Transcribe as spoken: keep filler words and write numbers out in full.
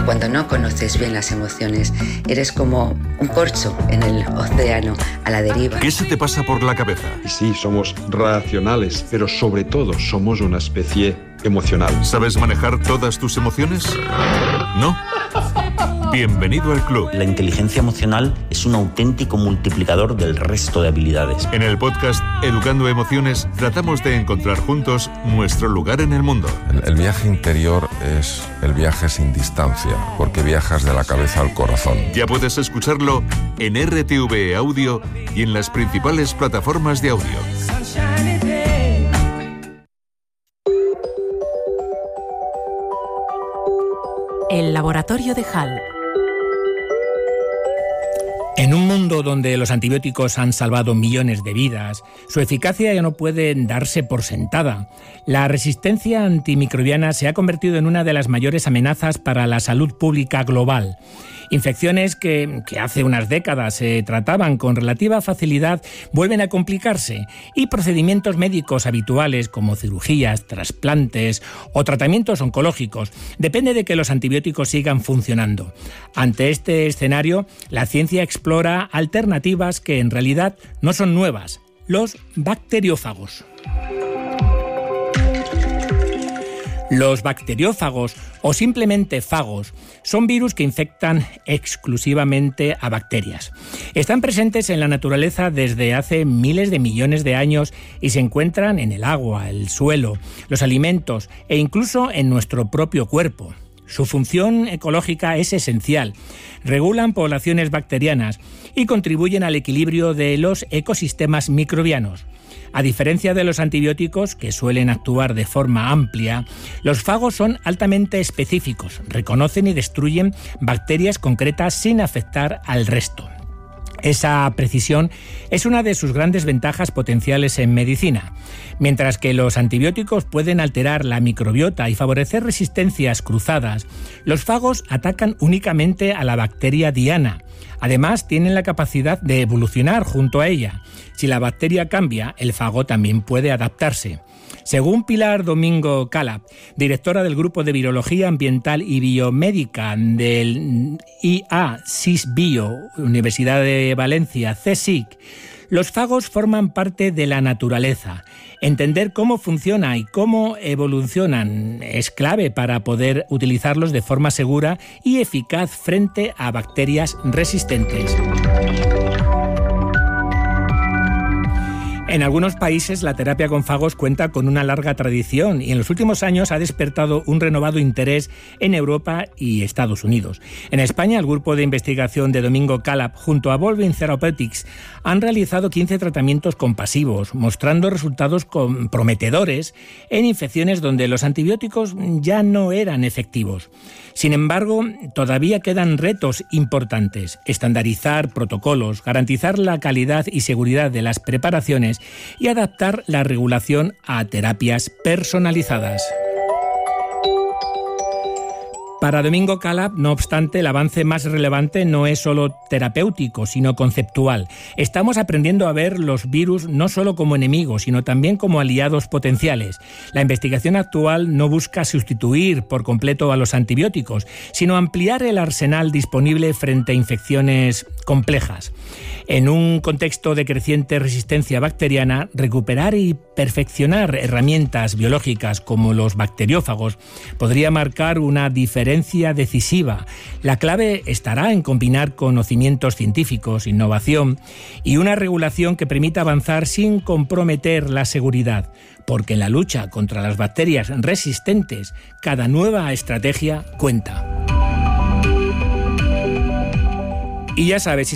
cuando no conoces bien las emociones, eres como un corcho en el océano a la deriva. ¿Qué se te pasa por la cabeza? Y sí, somos racionales, pero sobre todo somos una especie emocional. ¿Sabes manejar todas tus emociones? ¿No? Bienvenido al club. La inteligencia emocional es un auténtico multiplicador del resto de habilidades. En el podcast Educando Emociones tratamos de encontrar juntos nuestro lugar en el mundo. El, el viaje interior es el viaje sin distancia, porque viajas de la cabeza al corazón. Ya puedes escucharlo en R T V E Audio y en las principales plataformas de audio. El laboratorio de Hall. En un mundo donde los antibióticos han salvado millones de vidas, su eficacia ya no puede darse por sentada. La resistencia antimicrobiana se ha convertido en una de las mayores amenazas para la salud pública global. Infecciones que, que hace unas décadas se trataban con relativa facilidad vuelven a complicarse y procedimientos médicos habituales como cirugías, trasplantes o tratamientos oncológicos depende de que los antibióticos sigan funcionando. Ante este escenario, la ciencia explora alternativas que en realidad no son nuevas: los bacteriófagos. Los bacteriófagos, o simplemente fagos, son virus que infectan exclusivamente a bacterias. Están presentes en la naturaleza desde hace miles de millones de años y se encuentran en el agua, el suelo, los alimentos e incluso en nuestro propio cuerpo. Su función ecológica es esencial. Regulan poblaciones bacterianas y contribuyen al equilibrio de los ecosistemas microbianos. A diferencia de los antibióticos, que suelen actuar de forma amplia, los fagos son altamente específicos, reconocen y destruyen bacterias concretas sin afectar al resto. Esa precisión es una de sus grandes ventajas potenciales en medicina. Mientras que los antibióticos pueden alterar la microbiota y favorecer resistencias cruzadas, los fagos atacan únicamente a la bacteria diana. Además, tienen la capacidad de evolucionar junto a ella. Si la bacteria cambia, el fago también puede adaptarse. Según Pilar Domingo Calab, directora del Grupo de Virología Ambiental y Biomédica del I A Sisbio, Universidad de Valencia, C S I C, los fagos forman parte de la naturaleza. Entender cómo funciona y cómo evolucionan es clave para poder utilizarlos de forma segura y eficaz frente a bacterias resistentes. En algunos países la terapia con fagos cuenta con una larga tradición y en los últimos años ha despertado un renovado interés en Europa y Estados Unidos. En España, el grupo de investigación de Domingo Calab junto a Volvin Therapeutics han realizado quince tratamientos compasivos, mostrando resultados prometedores en infecciones donde los antibióticos ya no eran efectivos. Sin embargo, todavía quedan retos importantes: estandarizar protocolos, garantizar la calidad y seguridad de las preparaciones y adaptar la regulación a terapias personalizadas. Para Domingo Calab, no obstante, el avance más relevante no es solo terapéutico, sino conceptual. Estamos aprendiendo a ver los virus no solo como enemigos, sino también como aliados potenciales. La investigación actual no busca sustituir por completo a los antibióticos, sino ampliar el arsenal disponible frente a infecciones complejas. En un contexto de creciente resistencia bacteriana, recuperar y perfeccionar herramientas biológicas como los bacteriófagos podría marcar una diferencia decisiva. La clave estará en combinar conocimientos científicos, innovación y una regulación que permita avanzar sin comprometer la seguridad, porque en la lucha contra las bacterias resistentes, cada nueva estrategia cuenta. Y ya sabes, si